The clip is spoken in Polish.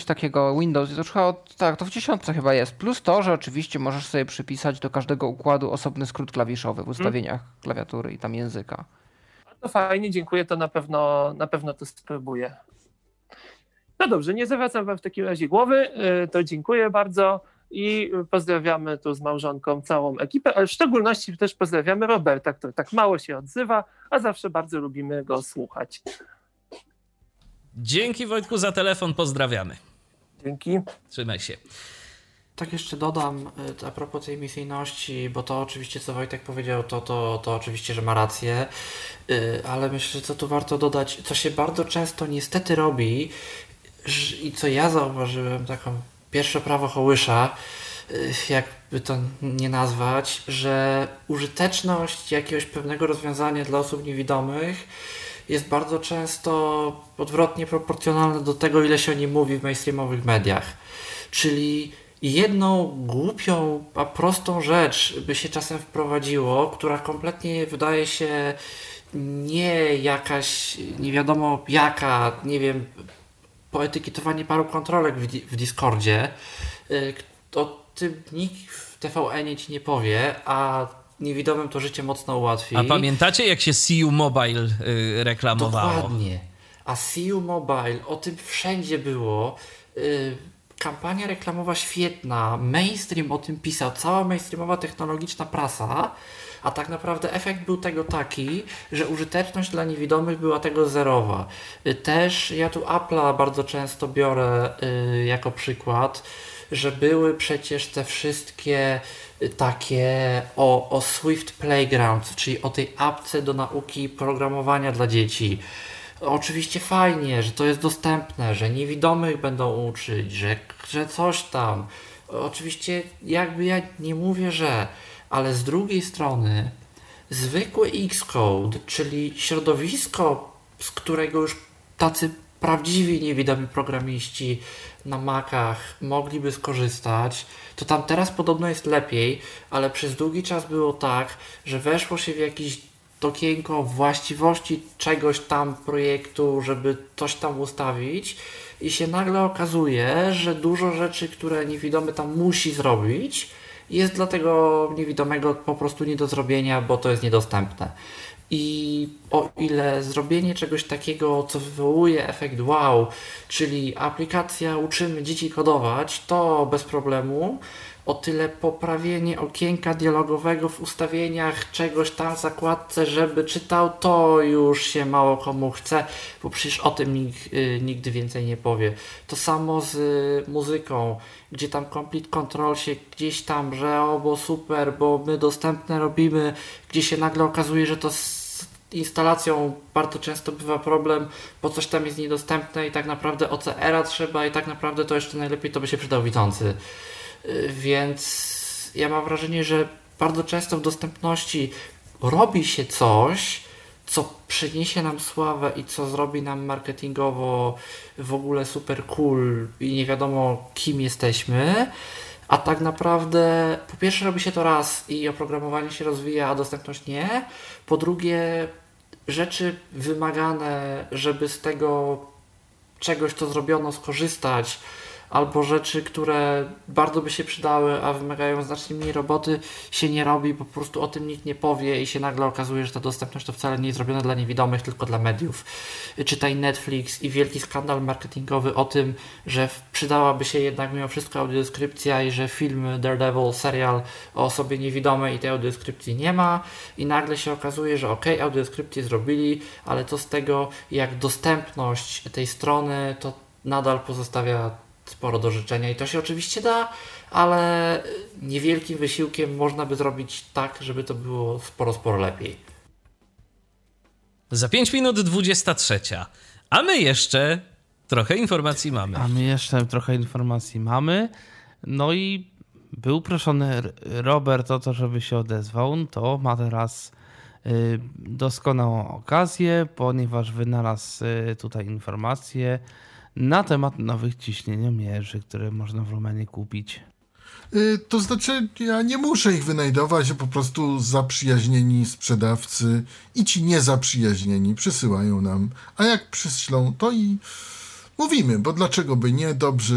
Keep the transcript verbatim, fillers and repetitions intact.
takiego Windows, to już chyba od, tak, to w dziesiątce chyba jest. Plus to, że oczywiście możesz sobie przypisać do każdego układu osobny skrót klawiszowy w ustawieniach hmm. klawiatury i tam języka. To fajnie, dziękuję, to na pewno, na pewno to spróbuję. No dobrze, nie zawracam wam w takim razie głowy, to dziękuję bardzo i pozdrawiamy tu z małżonką całą ekipę, ale w szczególności też pozdrawiamy Roberta, który tak mało się odzywa, a zawsze bardzo lubimy go słuchać. Dzięki, Wojtku, za telefon, pozdrawiamy. Dzięki. Trzymaj się. Tak jeszcze dodam a propos tej misyjności, bo to oczywiście co Wojtek powiedział, to, to, to oczywiście, że ma rację, ale myślę, że co tu warto dodać, co się bardzo często niestety robi i co ja zauważyłem, taką pierwsze prawo Hołysza, jakby to nie nazwać, że użyteczność jakiegoś pewnego rozwiązania dla osób niewidomych jest bardzo często odwrotnie proporcjonalna do tego, ile się o nim mówi w mainstreamowych mediach. Czyli jedną głupią, a prostą rzecz by się czasem wprowadziło, która kompletnie wydaje się nie jakaś, nie wiadomo jaka, nie wiem, poetykietowanie paru kontrolek w, w Discordzie, to tym nikt w T V N ci nie powie, a niewidomym to życie mocno ułatwi. A pamiętacie, jak się See You Mobile y, reklamowało? Dokładnie. A See You Mobile, o tym wszędzie było. Y, kampania reklamowa świetna, mainstream o tym pisał, cała mainstreamowa technologiczna prasa, a tak naprawdę efekt był tego taki, że użyteczność dla niewidomych była tego zerowa. Y, też ja tu Apple'a bardzo często biorę y, jako przykład, że były przecież te wszystkie takie o, o Swift Playground, czyli o tej apce do nauki programowania dla dzieci. Oczywiście fajnie, że to jest dostępne, że niewidomych będą uczyć, że, że coś tam. Oczywiście jakby ja nie mówię, że, ale z drugiej strony zwykły Xcode, czyli środowisko, z którego już tacy prawdziwi niewidomi programiści na Macach mogliby skorzystać, to tam teraz podobno jest lepiej, ale przez długi czas było tak, że weszło się w jakieś okienko właściwości czegoś tam projektu, żeby coś tam ustawić i się nagle okazuje, że dużo rzeczy, które niewidomy tam musi zrobić, jest dla tego niewidomego po prostu nie do zrobienia, bo to jest niedostępne. I o ile zrobienie czegoś takiego, co wywołuje efekt wow, czyli aplikacja uczymy dzieci kodować, to bez problemu, o tyle poprawienie okienka dialogowego w ustawieniach czegoś tam w zakładce, żeby czytał, to już się mało komu chce, bo przecież o tym nikt y, nigdy więcej nie powie. To samo z y, muzyką, gdzie tam Complete Control się gdzieś tam, że o, bo super, bo my dostępne robimy, gdzie się nagle okazuje, że to z instalacją bardzo często bywa problem, bo coś tam jest niedostępne i tak naprawdę O C R-a trzeba i tak naprawdę to jeszcze najlepiej to by się przydał widzący. Więc ja mam wrażenie, że bardzo często w dostępności robi się coś, co przyniesie nam sławę i co zrobi nam marketingowo w ogóle super cool i nie wiadomo kim jesteśmy, a tak naprawdę po pierwsze robi się to raz i oprogramowanie się rozwija, a dostępność nie. Po drugie rzeczy wymagane, żeby z tego czegoś, co zrobiono, skorzystać, albo rzeczy, które bardzo by się przydały, a wymagają znacznie mniej roboty, się nie robi, po prostu o tym nikt nie powie i się nagle okazuje, że ta dostępność to wcale nie jest zrobiona dla niewidomych, tylko dla mediów. Czytaj Netflix i wielki skandal marketingowy o tym, że przydałaby się jednak mimo wszystko audiodeskrypcja i że film Daredevil, serial o osobie niewidomej i tej audiodeskrypcji nie ma i nagle się okazuje, że okej, okay, audiodeskrypcję zrobili, ale co z tego, jak dostępność tej strony to nadal pozostawia sporo do życzenia i to się oczywiście da, ale niewielkim wysiłkiem można by zrobić tak, żeby to było sporo, sporo lepiej. Za pięć minut dwudziesta trzecia, a my jeszcze trochę informacji mamy. A my jeszcze trochę informacji mamy. No i był proszony Robert o to, żeby się odezwał, to ma teraz y, doskonałą okazję, ponieważ wynalazł y, tutaj informacje na temat nowych ciśnieniomierzy, które można w Romanie kupić. Yy, to znaczy, ja nie muszę ich wynajdować, po prostu zaprzyjaźnieni sprzedawcy i ci niezaprzyjaźnieni przysyłają nam, a jak przyślą, to i mówimy, bo dlaczego by nie, dobrze